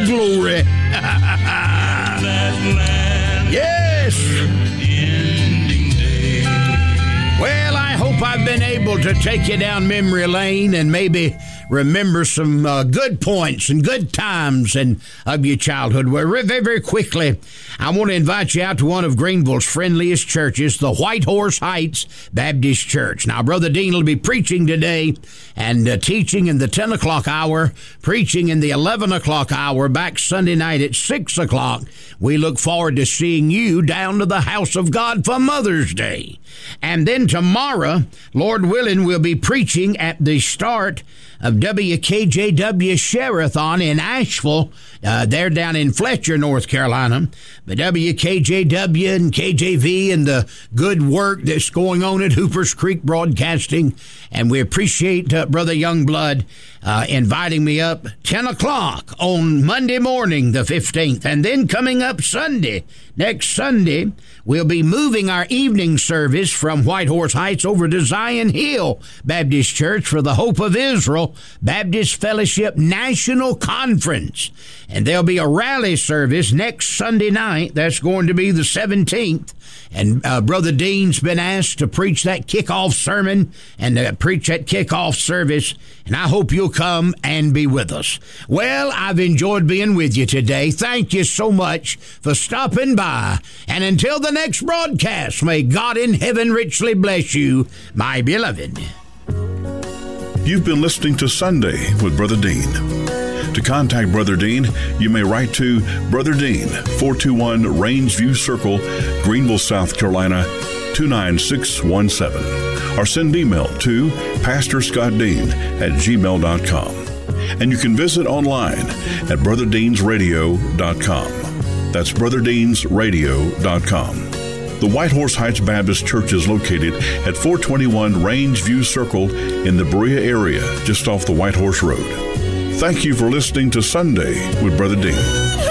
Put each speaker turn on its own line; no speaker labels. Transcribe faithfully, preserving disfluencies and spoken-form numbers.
glory. Yes. Well, I hope I've been able to take you down memory lane and maybe remember some uh, good points and good times and of your childhood. Well, very, very quickly, I want to invite you out to one of Greenville's friendliest churches, the White Horse Heights Baptist Church. Now, Brother Dean will be preaching today and uh, teaching in the ten o'clock hour, preaching in the eleven o'clock hour, back Sunday night at six o'clock. We look forward to seeing you down to the house of God for Mother's Day. And then tomorrow, Lord willing, we'll be preaching at the start of W K J W Share-a-thon in Asheville. Uh, they're down in Fletcher, North Carolina. But W K J W and K J V and the good work that's going on at Hoopers Creek Broadcasting. And we appreciate uh, Brother Youngblood uh, inviting me up ten o'clock on Monday morning, the fifteenth. And then coming up Sunday, next Sunday, we'll be moving our evening service from White Horse Heights over to Zion Hill Baptist Church for the Hope of Israel Baptist Fellowship National Conference. And there'll be a rally service next Sunday night. That's going to be the seventeenth. And uh, Brother Dean's been asked to preach that kickoff sermon and uh, preach that kickoff service. And I hope you'll come and be with us. Well, I've enjoyed being with you today. Thank you so much for stopping by. And until the next broadcast, may God in heaven richly bless you, my beloved.
You've been listening to Sunday with Brother Dean. To contact Brother Dean, you may write to Brother Dean, four two one Rangeview Circle, Greenville, South Carolina, two nine six one seven, or send email to pastor scott dean at gmail dot com. And you can visit online at brother deans radio dot com. That's brother deans radio dot com. The White Horse Heights Baptist Church is located at four twenty-one Rangeview Circle in the Berea area, just off the White Horse Road. Thank you for listening to Sunday with Brother Dean.